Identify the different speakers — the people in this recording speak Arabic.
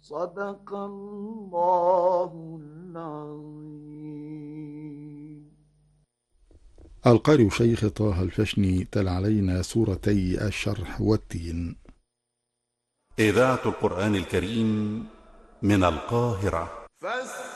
Speaker 1: صدق الله العظيم.
Speaker 2: القارئ شيخ طه الفشني تلا علينا سورتي الشرح والتين.
Speaker 3: إذاعة القرآن الكريم من القاهرة.